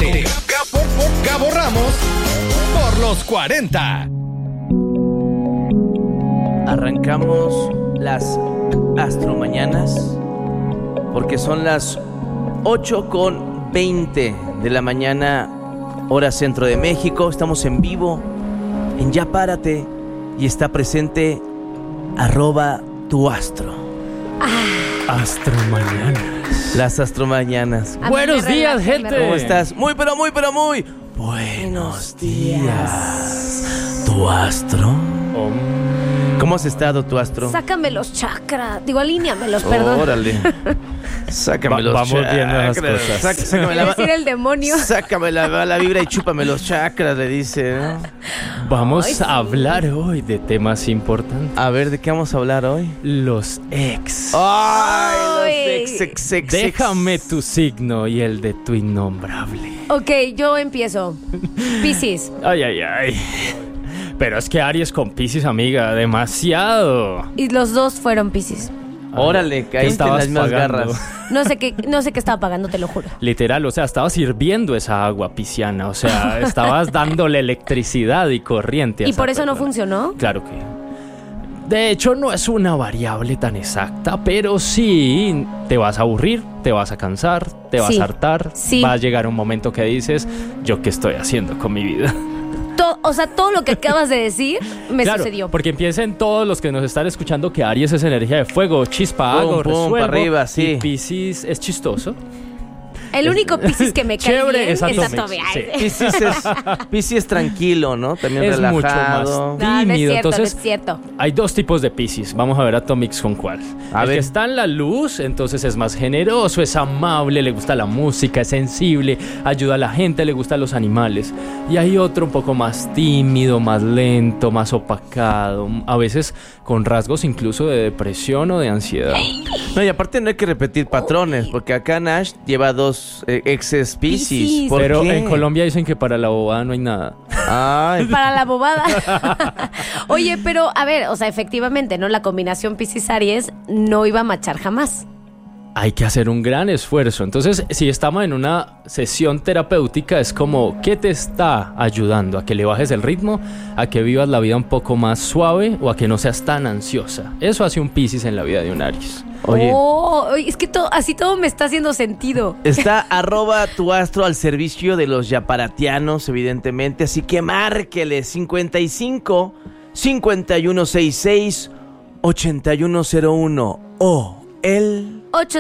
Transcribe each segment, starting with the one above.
de Gabo Ramos por los 40. Arrancamos las astromañanas porque son las 8:20 de la mañana, hora centro de México. Estamos en vivo en Ya Párate y está presente @tuastro. Astromañanas. Las astromañanas. Buenos días, gente. ¿Cómo estás? Muy buenos días. ¿Tu astro? ¿Cómo has estado, tu astro? Sácame los chakras. Digo, alíneamelos, perdón. Órale. Sácame los vamos chakras. viendo las cosas. Sácame Quiere decir el demonio. Sácame la vibra y chúpame los chakras, le dice, ¿no? Vamos Ay, sí. a hablar hoy de temas importantes. A ver, ¿de qué vamos a hablar hoy? Los ex. ¡Ay, los ex! Déjame tu signo y el de tu innombrable. Ok, yo empiezo. Piscis. Ay. Pero es que Aries con Piscis, amiga, demasiado. Y los dos fueron Piscis. Órale, caíste en estabas las mismas pagando? garras. No sé qué estaba pagando, te lo juro. Literal, o sea, estabas hirviendo esa agua pisciana. O sea, estabas dándole electricidad y corriente a ¿Y esa por eso no persona. funcionó? Claro que. De hecho, no es una variable tan exacta, pero sí te vas a aburrir, te vas a cansar, te vas Sí. a hartar. Sí. Va a llegar un momento que dices, ¿yo qué estoy haciendo con mi vida? Todo lo que acabas de decir me Claro, sucedió. porque piensen todos los que nos están escuchando que Aries es energía de fuego, chispa, Pum, hago, pum, resuelvo. pa' arriba, sí. Y Piscis es chistoso. El único Piscis que me cae Chévere, bien es es Atomic, Atomic. sí. Piscis es tranquilo, ¿no? También Es mucho relajado. más. No, no es Tímido, cierto, entonces- no es cierto. Hay dos tipos de Piscis. Vamos a ver Atomics con cuál. A El ver. que está en la luz, entonces es más generoso, es amable, le gusta la música, es sensible, ayuda a la gente, le gustan los animales. Y hay otro un poco más tímido, más lento, más opacado, a veces con rasgos incluso de depresión o de ansiedad. No, y aparte no hay que repetir patrones, porque acá Nash lleva dos exes Piscis. Piscis. ¿Por Pero qué? en Colombia dicen que para la bobada no hay nada. Ay, Para la bobada. Oye, pero a ver, o sea, efectivamente, ¿no? La combinación Piscis-Aries no iba a machar jamás. Hay que hacer un gran esfuerzo. Entonces, si estamos en una sesión terapéutica, es como, ¿qué te está ayudando? ¿A que le bajes el ritmo? ¿A que vivas la vida un poco más suave? ¿O a que no seas tan ansiosa? Eso hace un Piscis en la vida de un Aries. oye. Es que así todo me está haciendo sentido. Está @tuastro al servicio de los yaparatianos, evidentemente. Así que márquele 55 5166 8101 o el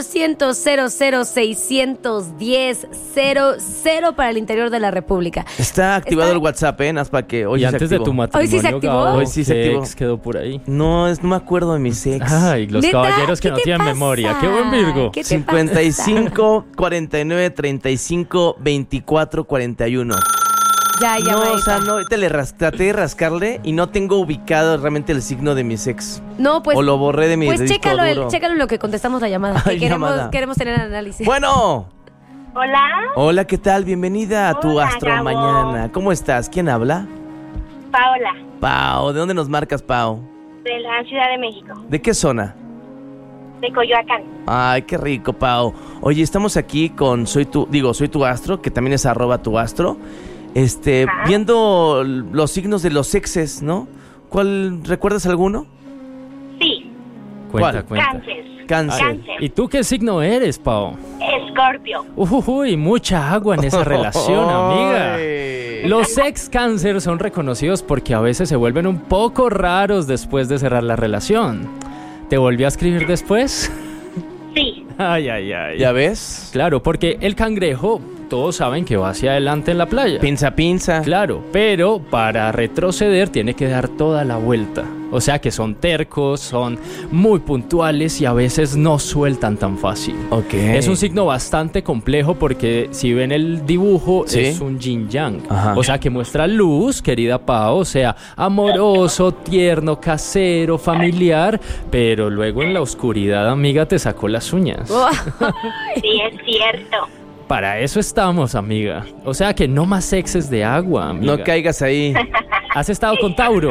800-00-610-00 para el interior de la República. está activado el WhatsApp, Naz, para que hoy Y se antes de activó. tu matrimonio, ¿Hoy sí se activó? Gabo, Hoy sí se ¿qué activó. ex quedó por ahí? No me acuerdo de mis ex. Ay, los ¿Neta? caballeros que ¿Qué no te tienen pasa? memoria. ¡Qué buen Virgo! ¿Qué te 55 49 35 24 41. Ya, No, Maita. o sea, no, ahorita traté de rascarle y no tengo ubicado realmente el signo de mis ex. No, pues. O lo borré de mi Pues disco chécalo, duro. chécalo en lo que contestamos la llamada. Que Ay, llamada. queremos tener análisis. Bueno. Hola, Hola, ¿qué tal? Bienvenida a tu Hola, Astro Gabo. Mañana. ¿Cómo estás? ¿Quién habla? Paola, Pau. ¿De dónde nos marcas, Pau? de la Ciudad de México, ¿De qué zona? de Coyoacán. Ay, qué rico, Pau. Oye, estamos aquí con Soy tu Astro, que también es @tuastro. Ajá. Viendo los signos de los exes, ¿no? ¿Cuál recuerdas alguno? Sí, Cuenta. Cáncer. Cáncer. ¿Y tú qué signo eres, Pau? Escorpio. Uy, mucha agua en esa relación, amiga. Ay. Los ex cáncer son reconocidos porque a veces se vuelven un poco raros después de cerrar la relación. ¿Te volvió a escribir después? Sí, Ay. ¿Ya ves? Claro, porque el cangrejo, todos saben que va hacia adelante en la playa. Pinza. Claro, pero para retroceder tiene que dar toda la vuelta. O sea que son tercos, son muy puntuales y a veces no sueltan tan fácil. Ok. Es un signo bastante complejo porque si ven el dibujo Sí. es un yin yang. Ajá. O sea que muestra luz, querida Pau, o sea, amoroso, tierno, casero, familiar, pero luego en la oscuridad, amiga, te sacó las uñas. sí, es cierto. Para eso estamos, amiga. O sea que no más exes de agua, amiga. No caigas ahí. ¿Has estado con Tauro?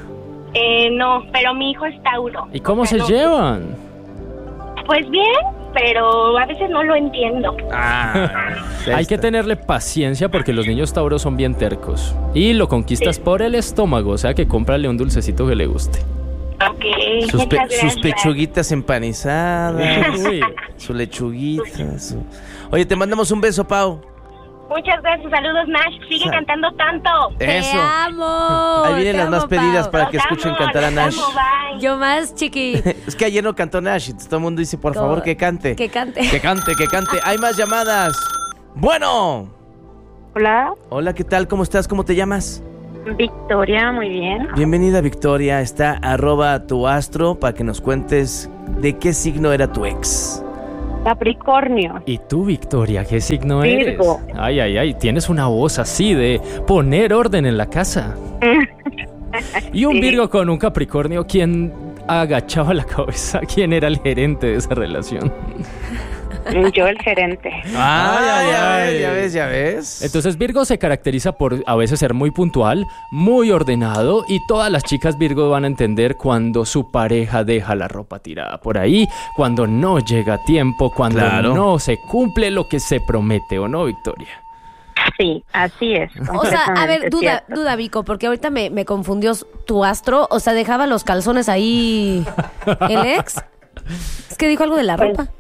No, pero mi hijo es Tauro. ¿Y cómo O sea, se no- llevan? Pues bien, pero a veces no lo entiendo. Hay que tenerle paciencia porque los niños tauros son bien tercos. Y lo conquistas por el estómago, o sea que cómprale un dulcecito que le guste. Ok, Sus, muchas gracias. sus pechuguitas empanizadas, Uy. su lechuguita. Oye, te mandamos un beso, Pau. Muchas gracias, saludos Nash, sigue cantando tanto. Eso. Te amo. Ahí vienen te las amo, más pedidas Pau. para que escuchen cantar a Nash. Los amo, bye. Yo más, chiqui. Es que ayer no cantó Nash y todo el mundo dice, por favor, que cante. Que cante. Que cante, que cante. Hay más llamadas. Bueno. Hola, Hola, ¿qué tal? ¿Cómo estás? ¿Cómo te llamas? Victoria, muy bien. Bienvenida, Victoria. Está @tuastro para que nos cuentes de qué signo era tu ex. Capricornio. ¿Y tú, Victoria, qué signo Virgo. eres? Ay, tienes una voz así de poner orden en la casa. Y un Sí. Virgo con un Capricornio, ¿quién agachaba la cabeza? ¿Quién era el gerente de esa relación? Yo el gerente. Ay, ya ves. Entonces Virgo se caracteriza por a veces ser muy puntual, muy ordenado, y todas las chicas Virgo van a entender cuando su pareja deja la ropa tirada por ahí, cuando no llega a tiempo, cuando Claro. no se cumple lo que se promete, ¿o no, Victoria? Sí, así es. O sea, a ver, completamente cierto. duda, Vico, porque ahorita me confundió tu astro. O sea, dejaba los calzones ahí el ex. Es que dijo algo de la Pues, ropa.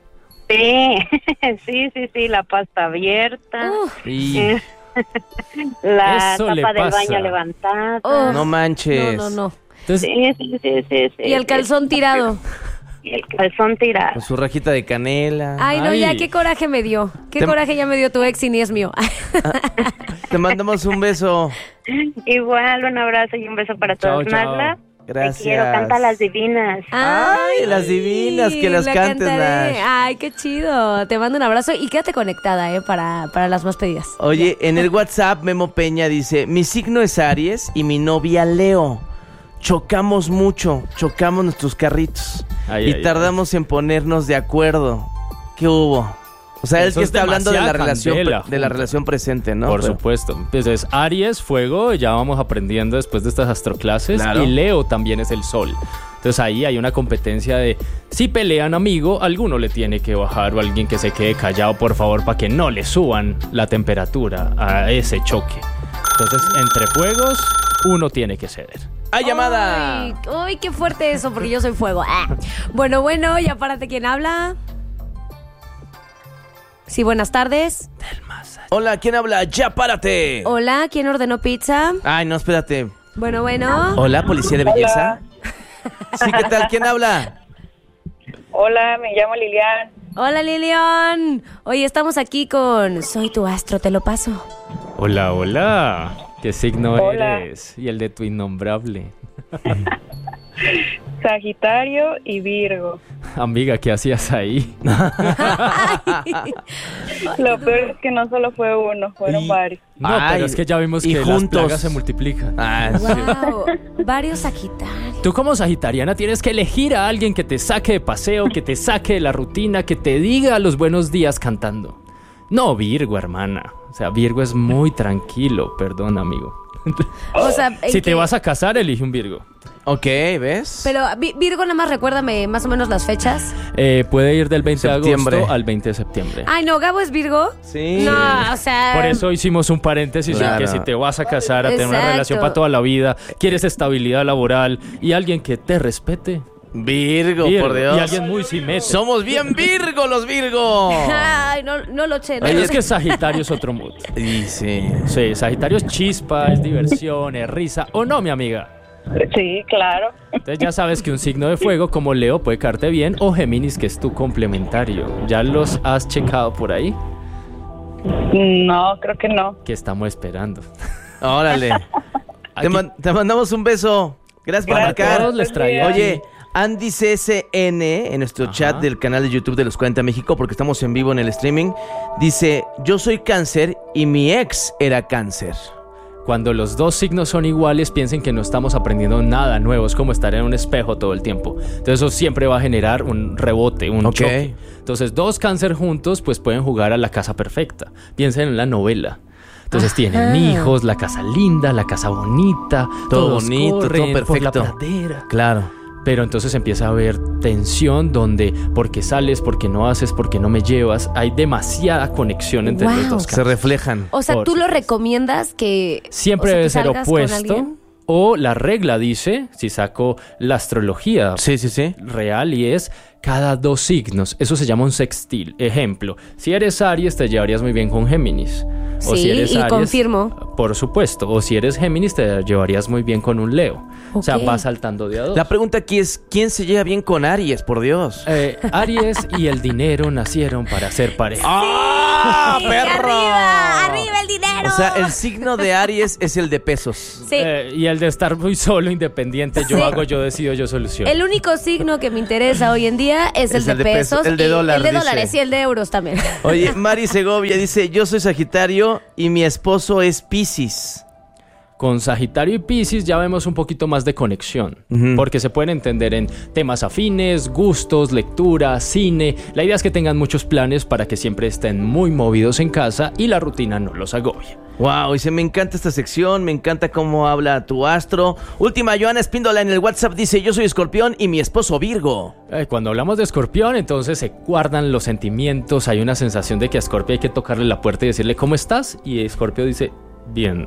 Sí, la pasta abierta, Y la Eso le tapa del pasa. baño levantada. Oh, No manches. No. entonces, Sí. Y el calzón tirado. Y el calzón tirado. Con su rajita de canela. Ay, no, Ay. ya, qué coraje me dio. Qué Te- coraje ya me dio tu ex y ni es mío. Te mandamos un beso. Igual, un abrazo y un beso para Chao, todos. chao. Nagla, Gracias. te quiero, canta las divinas. Ay, las divinas, que las la cantes, cantaré. Nash. Ay, qué chido. Te mando un abrazo y quédate conectada, para las más pedidas. Oye, en el WhatsApp, Memo Peña dice, mi signo es Aries y mi novia Leo. Chocamos mucho, chocamos nuestros carritos. Ay, y ay, tardamos en ponernos de acuerdo. ¿Qué hubo? O sea, él Eso que es está hablando de la demasiada relación candela de la juntos. relación presente, ¿no? por Pero- supuesto. Entonces, Aries, fuego, ya vamos aprendiendo después de estas astroclases. Claro. Y Leo también es el sol. Entonces ahí hay una competencia de si pelean amigo, alguno le tiene que bajar o alguien que se quede callado, por favor, para que no le suban la temperatura a ese choque. Entonces, entre fuegos, uno tiene que ceder. ¡Hay llamada! Ay, qué fuerte eso, porque yo soy fuego. Bueno, ya párate, ¿quién habla? Sí, buenas tardes. Hola, ¿quién habla? ¡Ya párate! Hola, ¿quién ordenó pizza? Ay, no, espérate. Bueno. Hola, policía de belleza. Sí, ¿qué tal? ¿Quién habla? Hola, me llamo Lilian. Hola, Lilian. Oye, estamos aquí con Soy tu astro, te lo paso. Hola. ¿Qué signo Hola. eres? Y el de tu innombrable. Sagitario y Virgo. Amiga, ¿qué hacías ahí? Lo peor es que no solo fue uno, fueron Y- varios. No, Ay, pero es que ya vimos y que las juntos. plagas se multiplican. Ah, sí. Wow, varios Sagitarios. Tú como sagitariana tienes que elegir a alguien que te saque de paseo, que te saque de la rutina, que te diga los buenos días cantando. No, Virgo, hermana. O sea, Virgo es muy tranquilo, perdón, amigo. O sea, Si te vas a casar, elige un Virgo. Ok, ¿ves? Pero Virgo, nada más recuérdame más o menos las fechas. Puede ir del 20 de Septiembre. agosto al 20 de septiembre. Ay, no, Gabo es Virgo. Sí. No, o sea. Por eso hicimos un paréntesis en Claro. que si te vas a casar, a tener una Exacto. relación para toda la vida, quieres estabilidad laboral y alguien que te respete. Virgo, Virgo, por Dios. Y alguien muy simétrico. Somos bien Virgo, los Virgo. Ay, no lo eché. Pero es que Sagitario es otro mood. Y sí. Sí, Sagitario es chispa, es diversión, es risa. ¿O no, mi amiga? Sí, claro. Entonces ya sabes que un signo de fuego como Leo puede caerte bien, o Géminis, que es tu complementario. ¿Ya los has checado por ahí? No, creo que no. ¿Qué estamos esperando? Órale. Aquí- Te mandamos un beso. Gracias por Gracias. marcar. Todos les traía. Oye, Andy CSN en nuestro Ajá. chat del canal de YouTube de Los 40 México, porque estamos en vivo en el streaming, dice, yo soy cáncer y mi ex era cáncer. Cuando los dos signos son iguales, piensen que no estamos aprendiendo nada nuevo. Es como estar en un espejo todo el tiempo. Entonces eso siempre va a generar un rebote, un Ok. choque. Entonces dos cáncer juntos pues pueden jugar a la casa perfecta. Piensen en la novela. Entonces tienen hijos, la casa linda, la casa bonita, Todo todos bonito, todo corren por la perfecto. pradera. Claro. Pero entonces empieza a haber tensión donde ¿por qué sales? ¿Por qué no haces? ¿Por qué no me llevas? Hay demasiada conexión entre los dos Se casos. reflejan. O sea, Por ¿tú lo supuesto. recomiendas que Siempre o sea, debe que ser salgas con opuesto. alguien? O la regla dice, si saco la astrología Sí. real, y es cada 2 signos. Eso se llama un sextil. Ejemplo, si eres Aries te llevarías muy bien con Géminis. O Sí, si eres y Aries, confirmo. Por supuesto. O si eres Géminis te llevarías muy bien con un Leo. O sea, Ok. va saltando de a 2. La pregunta aquí es, ¿quién se lleva bien con Aries, por Dios? Aries y el dinero nacieron para ser pareja. ¡Ah, Sí, ¡Arriba el dinero! O sea, el signo de Aries es el de pesos. Sí. Y el de estar muy solo, independiente, yo Sí. hago, yo decido, yo soluciono. El único signo que me interesa hoy en día es el de pesos. el de y dólar, el de dice. dólares y el de euros también. Oye, Mari Segovia dice, yo soy Sagitario y mi esposo es Piscis. Con Sagitario y Piscis ya vemos un poquito más de conexión, Ujú. porque se pueden entender en temas afines, gustos, lectura, cine. La idea es que tengan muchos planes para que siempre estén muy movidos en casa y la rutina no los agobie. Wow, dice, me encanta esta sección, me encanta cómo habla tu astro. Última, Joana Espíndola en el WhatsApp dice, yo soy Escorpión y mi esposo Virgo. Cuando hablamos de Escorpión, entonces se guardan los sentimientos, hay una sensación de que a Escorpio hay que tocarle la puerta y decirle ¿cómo estás? Y Escorpio dice, bien.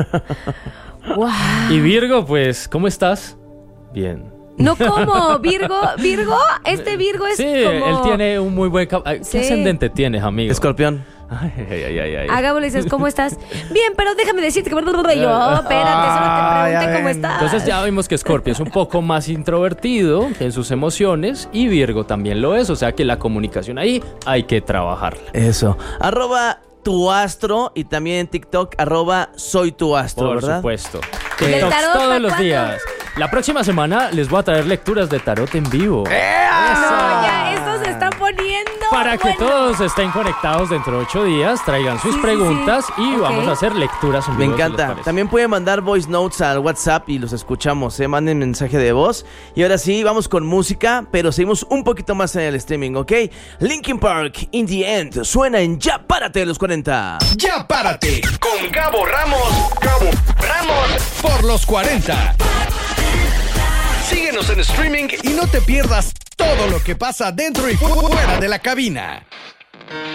Wow. Y Virgo, pues, ¿cómo estás? Bien. No como Virgo, este Virgo es Sí, como... él tiene un muy buen... ¿Qué Sí. ascendente tienes, amigo? Escorpión. Ay. A Gabo le dices, ¿cómo estás? Bien, pero déjame decirte que... Y yo, espérate, solo te pregunté cómo estás. Entonces ya vimos que Scorpio es un poco más introvertido en sus emociones y Virgo también lo es, o sea que la comunicación ahí hay que trabajarla. Eso. Tu astro y también en TikTok, soy tu astro, Por ¿verdad? supuesto. ¿Y el TikToks tarot todos para los cuándo? días. La próxima semana les voy a traer lecturas de tarot en vivo. No, ya, esto se está poniendo... Para que bueno. todos estén conectados dentro de 8 días, traigan sus Sí, sí, preguntas sí. y Ok. vamos a hacer lecturas en Me vivo. ¿qué les encanta. parece? También pueden mandar voice notes al WhatsApp y los escuchamos, ¿eh? Manden mensaje de voz. Y ahora sí, vamos con música, pero seguimos un poquito más en el streaming, ¿ok? Linkin Park, In The End, suena en Ya Párate de los 40. Ya párate con Gabo Ramos. Por los 40. Síguenos en streaming y no te pierdas todo lo que pasa dentro y fuera de la cabina.